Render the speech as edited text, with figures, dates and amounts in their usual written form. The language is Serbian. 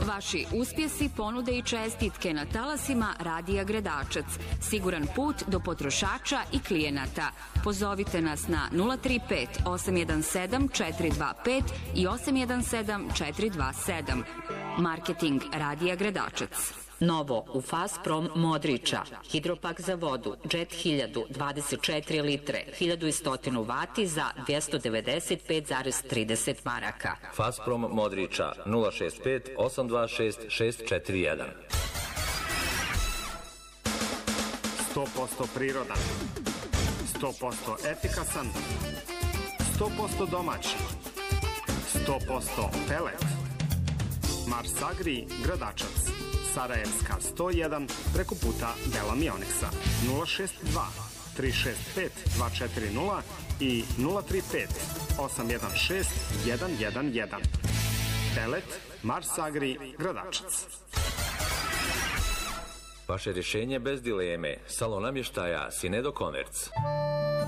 Vaši uspjesi, ponude i čestitke na talasima Radija Gradačac. Siguran put do potrošača i klijenata. Pozovite nas na 035 817 425 i 817 427. Marketing Radija Gradačac. Novo u Fasprom Modriča. Hidropak za vodu Jet 1000 24 litre 1100 vati za 295,30 maraka. Fasprom Modriča 065 826 641. 100% prirodan, 100% efikasan, 100% domaći, 100% pelet. Mars Agri Gradačac, Sarajevska 101, preko puta Bela Mioniksa, 062 365 240 i 035 816 111. Pelet Mars Agri Gradačac. Vaše rješenje bez dileme. Salon namještaja Sinedo Komerc.